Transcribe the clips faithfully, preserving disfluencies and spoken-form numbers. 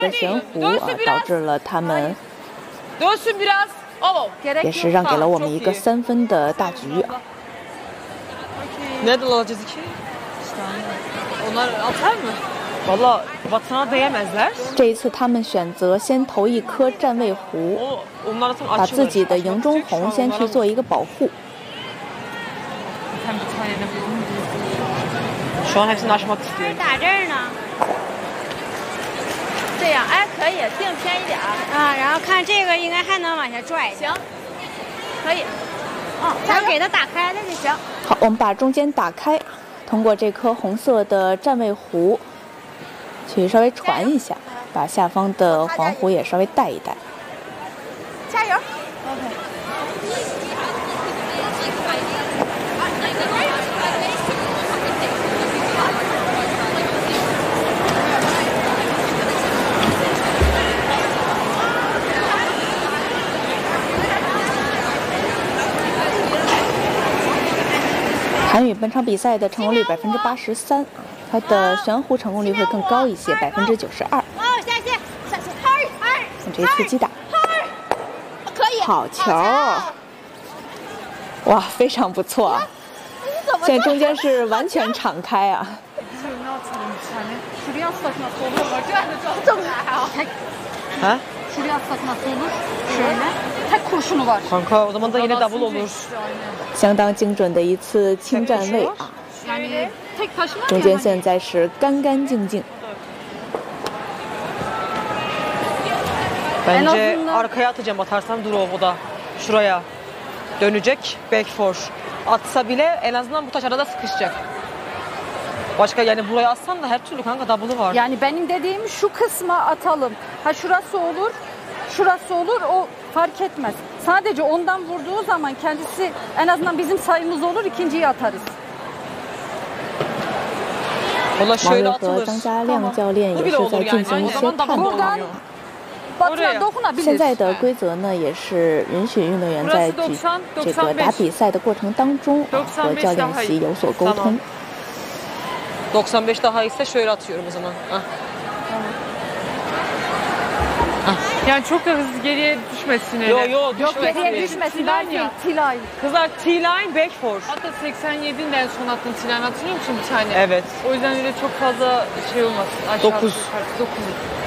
的悬壶啊，导致了他们也是让给了我们一个三分的大局啊。这一次他们选择先投一颗站位壶，把自己的营中红先去做一个保护。 打这儿呢，这样哎可以定偏一点啊，然后看这个应该还能往下拽，行，可以，嗯，然后给它打开了就行。 好，我们把中间打开，通过这颗红色的站位壶去稍微传一下，把下方的黄壶也稍微带一带。 加油 ！OK。 韩语本场比赛的成功率百分之八十三，它的悬壶成功率会更高一些，百分之九十二。 哦，下线，下线，二， 这一次击打， 可以， 好球！哇，非常不错。现在中间是完全敞开啊。 Ha? Şuraya atsak nasıl olur? Şöyle. Tek kurşunu var. Kanka o zaman da yine double olur. 相当精准的一次轻站位啊！ Yani tek taş mı? 中间现在是干干净净。 Bence arkaya atacağım atarsam drop o da. Şuraya dönecek back four. Atsa bile en azından bu taş arada sıkışacak. Başka yani buraya atsan da her türlü kanka double'ı var. Yani benim dediğim şu kısma atalım. Ha şurası olur, şurası olur o fark etmez. Sadece ondan vurduğu zaman kendisi en azından bizim sayımız olur, ikinciyi atarız. 王瑞和张家亮教练也是在进行一些判断。现在的规则呢，也是允许运动员在举这个打比赛的过程当中和教练席有所沟通。 doksan beş daha ise şöyle atıyorum o zaman. Ah. Ah. Yani çok da hızlı geriye düşmesin. Yok yok Yok geriye düşmesin. T-line. Kızlar T-line back four. Hatta seksen yedinin en son attığın T-line hatırlıyor musun bir tane? Evet. O yüzden öyle çok fazla şey olmasın. dokuz. dokuz.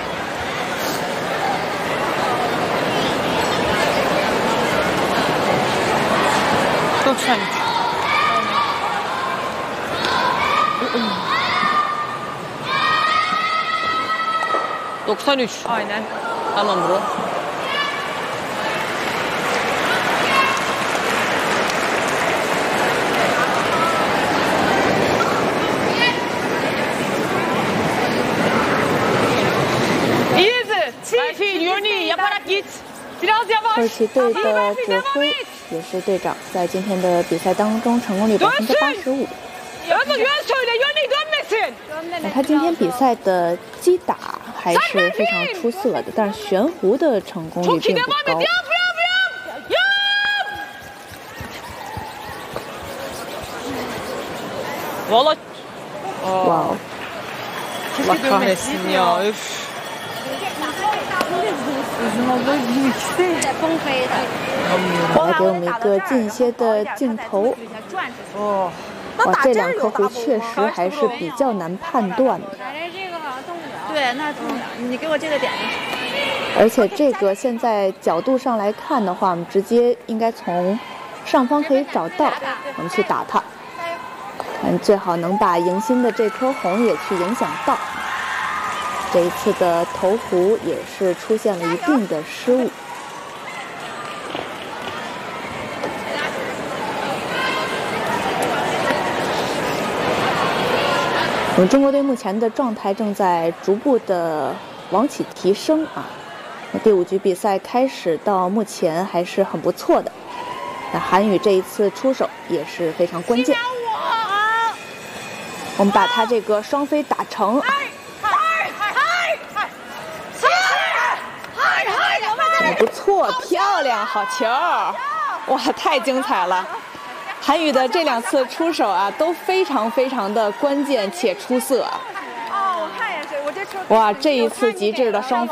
doksan üç. doksan üç. Aynen. Tamam bro. İyi T-fiil yönü yaparak git. Biraz yavaş. 土耳其队的指挥也是队长，在今天的比赛当中成功率百分之八十五。 那他今天比赛的击打还是非常出色的，但是悬壶的成功率并不高。 Valla. 哇哦！ Allah kahretsin ya. Üf. 来给我们一个近一些的镜头。 哦。 哇，这两颗壶确实还是比较难判断的。 对，那动点，你给我这个点。 而且这个现在角度上来看的话，我们直接应该从上方可以找到，我们去打它。看最好能把迎新的这颗红也去影响到。这一次的投壶也是出现了一定的失误。 我们中国队目前的状态正在逐步的往起提升啊！那第五局比赛开始到目前还是很不错的。那韩宇这一次出手也是非常关键。我们把他这个双飞打成。很不错，漂亮，好球！哇，太精彩了！ 韩宇的这两次出手啊，都非常非常的关键且出色。 哦，我看也是，我这车。 哇，这一次极致的双。